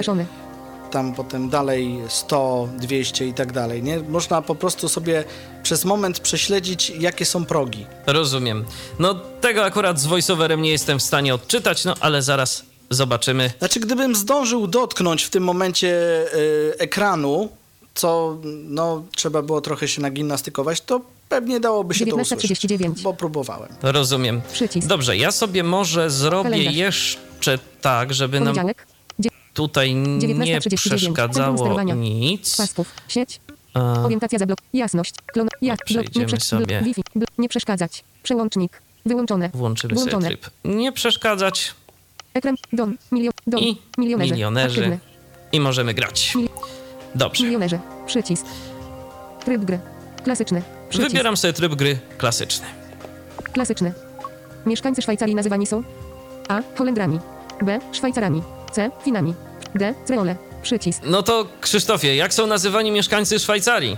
Zgaszony. tam potem dalej 100, 200 i tak dalej, nie? Można po prostu sobie przez moment prześledzić, jakie są progi. Rozumiem. No tego akurat z voiceoverem nie jestem w stanie odczytać, no ale zaraz zobaczymy. Znaczy, gdybym zdążył dotknąć w tym momencie ekranu, co no, trzeba było trochę się nagimnastykować, to pewnie dałoby się to usłyszeć, 19:39. bo próbowałem. Rozumiem. Przycisk. Dobrze, ja sobie może zrobię Kalendarz. jeszcze tak, żeby nam Poniedziałek. tutaj nie 19:39. przeszkadzało sterowania. nic. Pasków. Sieć. Orientacja zablok. Jasność. Klon. Przejdziemy sobie. Wi-Fi. Nie przeszkadzać. Przełącznik. Wyłączone. Włączymy sobie Włączone. tryb nie przeszkadzać Ekran. Dom. Dom. i milionerzy. Aktywny. I możemy grać. Dobrze. Milionerzy. Przycisk. Tryb gry. Klasyczny. Przycisk. Wybieram sobie tryb gry klasyczny. Klasyczny. Mieszkańcy Szwajcarii nazywani są A. Holendrami. B. Szwajcarami. C. Finami. D. Creole. Przycisk. No to Krzysztofie, jak są nazywani mieszkańcy Szwajcarii?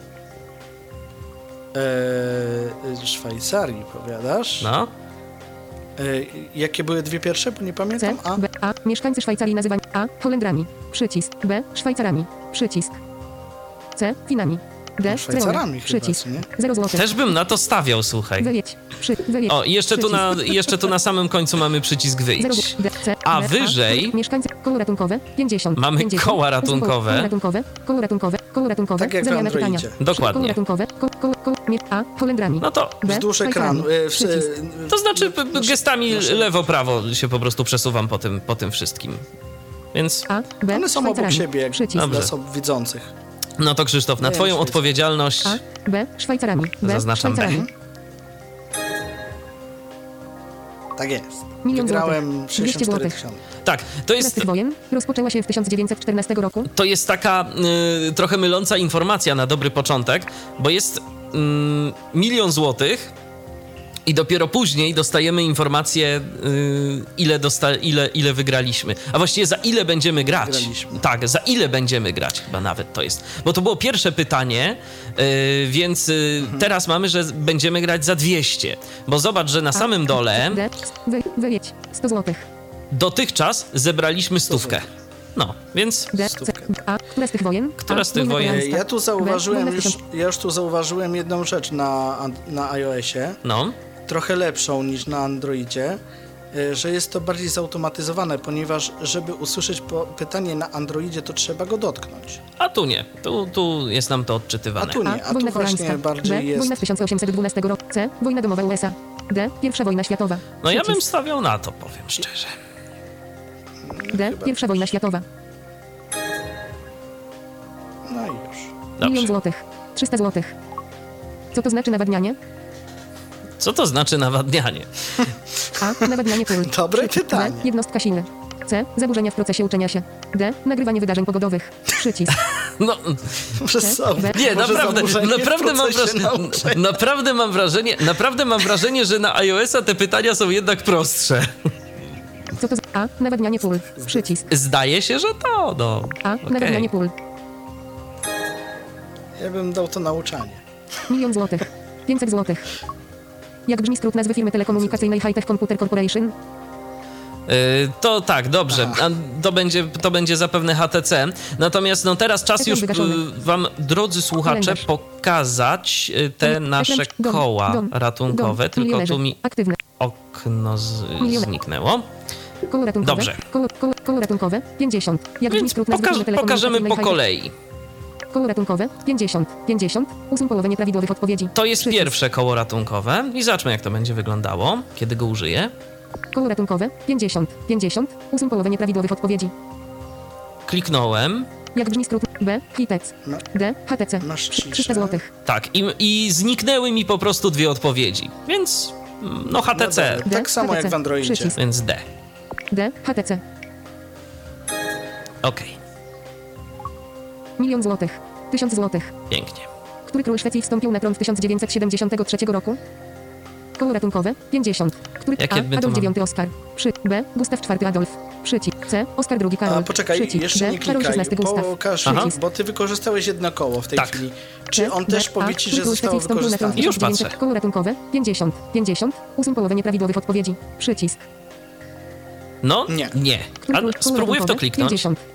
Szwajcarii, powiadasz? No. Jakie były dwie pierwsze, bo nie C. pamiętam? A? B. A. Mieszkańcy Szwajcarii nazywani A. Holendrami. Przycisk. B. Szwajcarami. Przycisk. C. Finami. D. Szwajcarami Creole. chyba, Przycisk. co nie? 0 zł. Też bym na to stawiał, słuchaj. Wyjedź. Wyjedź. O, i Przycisk. jeszcze tu na samym końcu mamy przycisk 0 wyjść. D. C. A D. wyżej Mieszkańcy. Koło ratunkowe. 50. mamy 50. koła ratunkowe. Koło ratunkowe. Koło ratunkowe. Koło ratunkowe. Tak jak w Zamiana pytania. Androidzie. Dokładnie. Koło ratunkowe. A. Holendrami. No to B. Wzdłuż Szwajcarami. ekranu. Przycisk. To znaczy gestami lewo-prawo się po prostu przesuwam po tym wszystkim. Więc A. B. One są obok Szwajcarami. siebie, jak Przycisk. Dobrze. dla osób widzących. no to Krzysztof, na Nie, twoją Szwajcarii. odpowiedzialność A. B. Szwajcarami. B. Zaznaczam B. Szwajcarami. Tak jest. Milion Wygrałem złotych. 64 200 tysiące. tak, to Kres tych wojen rozpoczęła się w 1914 roku. To jest taka trochę myląca informacja na dobry początek, bo jest 1 000 000 złotych i dopiero później dostajemy informację, ile wygraliśmy. A właściwie za ile będziemy grać. Wygraliśmy. Tak, za ile będziemy grać chyba nawet to jest. Bo to było pierwsze pytanie, więc teraz mamy, że będziemy grać za 200. Bo zobacz, że na samym dole D. Wyjedź. 100 zł. dotychczas zebraliśmy 100. No, więc D. C. Stówkę. A. Która z tych wojen? Która A. z tych Wojna wojen? koreańska. Ja tu zauważyłem B. już, ja już tu zauważyłem jedną rzecz na iOSie, no. trochę lepszą niż na Androidzie, że jest to bardziej zautomatyzowane, ponieważ żeby usłyszeć pytanie na Androidzie, to trzeba go dotknąć. A tu nie. Tu jest nam to odczytywane. A tu nie, a tu Wojna właśnie koreańska. bardziej B. jest... Wojna z 1812 roku. C. Wojna domowa USA. D. Pierwsza wojna światowa. No ja bym Przycisk. stawiał na to, powiem szczerze. D. Pierwsza wojna światowa. No i już. Milion Dobrze. złotych. 300 złotych. Co to znaczy nawadnianie? Co to znaczy nawadnianie? A. Nawadnianie pól. Dobre Przycisk. pytanie. B. Jednostka siły. C. Zaburzenia w procesie uczenia się. D. Nagrywanie wydarzeń pogodowych. Przycisk. No, Przesadne. nie, Może naprawdę zaburzenie w procesie nauczenia. naprawdę mam wrażenie, że na iOS-a te pytania są jednak prostsze. Co to za... A. Nawadnianie pól. Przycisk. Zdaje się, że to, no. A. Okej. Nawadnianie pól. Ja bym dał to nauczanie. 1 000 000 złotych. 500 złotych. Jak brzmi skrót nazwy firmy telekomunikacyjnej High Tech Computer Corporation? To tak, dobrze. A to będzie zapewne HTC. Natomiast no teraz czas Ekran już wygaszony. wam, drodzy słuchacze, Kalendarz. pokazać te Ekran- nasze dom, koła dom, ratunkowe. dom, Tylko milionerzy. tu mi Aktywne. okno Milioner. zniknęło. Koło ratunkowe. Dobrze. Koło ratunkowe. 50. Jak brzmi Więc skrót nazwy firmy pokażemy telekomunikacyjnej po High Tech. kolei. Koło ratunkowe. 50. 50. Usuń połowę nieprawidłowych odpowiedzi. To jest Przycisk. pierwsze koło ratunkowe i zobaczmy, jak to będzie wyglądało, kiedy go użyję. Koło ratunkowe. 50. 50. Usuń połowę nieprawidłowych odpowiedzi. Kliknąłem. Jak brzmi skrót B. Hitec. No. D. HTC. Masz ciszę. 300 złotych. Tak, i zniknęły mi po prostu dwie odpowiedzi. Więc, no HTC, No dobra. Tak samo jak w Androidzie. Przycisk. więc D. D. HTC. Okej, 1 000 000 złotych. 1000 złotych. pięknie. Który król Szwecji wstąpił na tron w 1973 roku? Koło ratunkowe. 50. Który Jakie my A. tu Adolf mamy? IX Oskar. B. Gustaw IV Adolf. Przycisk. C. Oskar II Karol. A poczekaj, Przycisk. jeszcze D. nie Karol klikaj, XVI Gustaw. pokaż, Aha. bo ty wykorzystałeś jedno koło w tej Tak. chwili. Czy on D. też A. powie ci, Który że król zostało Szwecji wstąpił na tron w wykorzystane? Już 1900. patrzę. Koło ratunkowe. 50. 50. Usuń połowę nieprawidłowych odpowiedzi. Przycisk. No, Nie. nie. Który A król- koło spróbuję w to ratunkowe. kliknąć. 50.